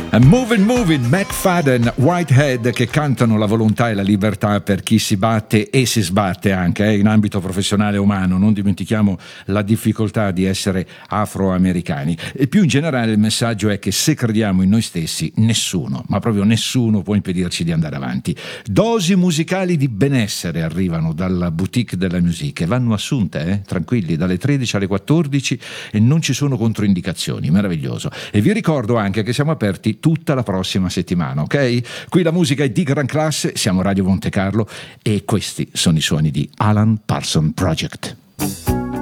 Moving, McFadden, Whitehead, che cantano la volontà e la libertà per chi si batte e si sbatte anche in ambito professionale e umano. Non dimentichiamo la difficoltà di essere afroamericani. E più in generale il messaggio è che se crediamo in noi stessi, nessuno, ma proprio nessuno può impedirci di andare avanti. Dosi musicali di benessere arrivano dalla boutique della musica e vanno assunte, tranquilli, dalle 13 alle 14 e non ci sono controindicazioni. Meraviglioso. E vi ricordo anche che siamo aperti tutta la prossima settimana, ok? Qui la musica è di gran classe, siamo Radio Monte Carlo e questi sono i suoni di Alan Parsons Project.